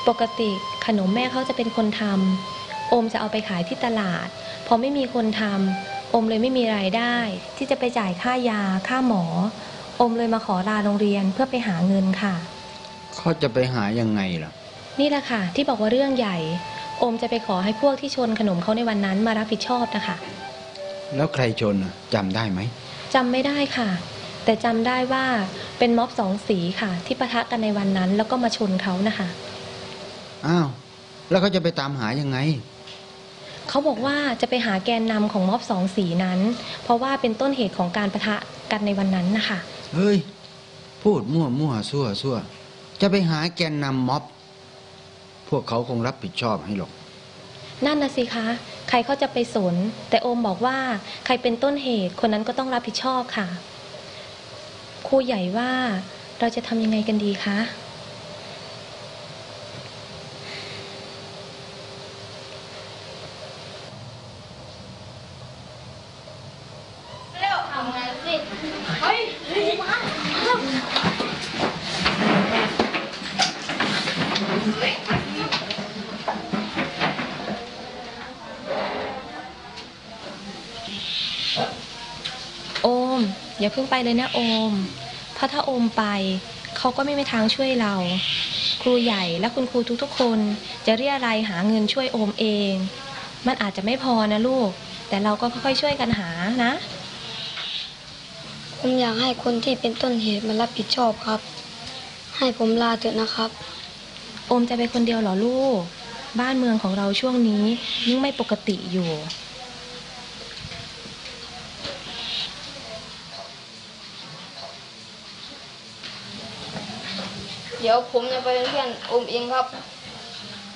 ปกติขนมแม่เขาจะเป็นคนทำโอมจะเอาไปขายที่ตลาดพอไม่มีคนทำโอมเลยไม่มีรายได้ที่จะไปจ่ายค่ายาค่าหมอโอมเลยมาขอลาโรงเรียนเพื่อไปหาเงินค่ะเขาจะไปหายังไงล่ะนี่แหละค่ะที่บอกว่าเรื่องใหญ่โอมจะไปขอให้พวกที่ชนขนมเขาในวันนั้นมารับผิดชอบนะคะแล้วใครชนจำได้ไหมจำไม่ได้ค่ะแต่จำได้ว่าเป็นม็อบสองสีค่ะที่ปะทะกันในวันนั้นแล้วก็มาชนเขานะคะอ้าวแล้วเขาจะไปตามหายังไงเขาบอกว่าจะไปหาแกนนำของม็อบสองสีนั้นเพราะว่าเป็นต้นเหตุของการปะทะกันในวันนั้นนะคะเฮ้ยพูดมั่วซั่วจะไปหาแกนนำม็อบพวกเขาคงรับผิดชอบให้หรอกนั่นนะสิคะใครเขาจะไปสนแต่โอมบอกว่าใครเป็นต้นเหตุคนนั้นก็ต้องรับผิดชอบค่ะครูใหญ่ว่าเราจะทำยังไงกันดีคะเร็วทำงานสิเฮ้ยมาโอมอย่าเพิ่งไปเลยนะโอมเพราะถ้าโอมไปเขาก็ไม่มีทางช่วยเราครูใหญ่และคุณครูทุกๆคนจะเรียรายหาเงินช่วยโอมเองมันอาจจะไม่พอนะลูกแต่เราก็ค่อยๆช่วยกันหานะผมอยากให้คนที่เป็นต้นเหตุมารับผิดชอบครับให้ผมลาเถอะนะครับโอมจะไปคนเดียวเหรอลูกบ้านเมืองของเราช่วงนี้ยิ่งไม่ปกติอยู่เดี๋ยวผมจะไปเป็นเพื่อนโอมเองครับ